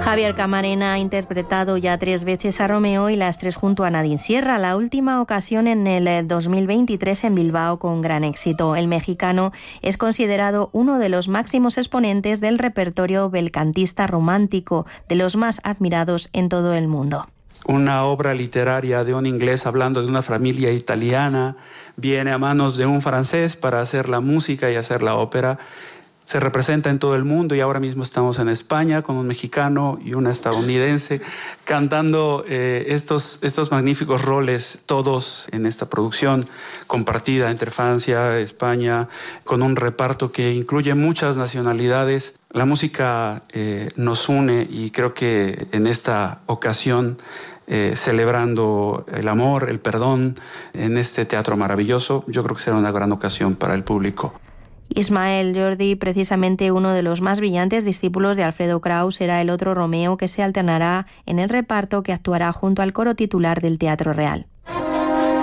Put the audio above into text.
Javier Camarena ha interpretado ya 3 veces a Romeo y las 3 junto a Nadine Sierra, la última ocasión en el 2023 en Bilbao con gran éxito. El mexicano es considerado uno de los máximos exponentes del repertorio belcantista romántico, de los más admirados en todo el mundo. Una obra literaria de un inglés hablando de una familia italiana viene a manos de un francés para hacer la música y hacer la ópera. Se representa en todo el mundo y ahora mismo estamos en España con un mexicano y una estadounidense cantando estos magníficos roles, todos en esta producción compartida entre Francia, España, con un reparto que incluye muchas nacionalidades. La música nos une y creo que en esta ocasión, celebrando el amor, el perdón, en este teatro maravilloso, yo creo que será una gran ocasión para el público. Ismael Jordi, precisamente uno de los más brillantes discípulos de Alfredo Kraus, será el otro Romeo que se alternará en el reparto que actuará junto al coro titular del Teatro Real.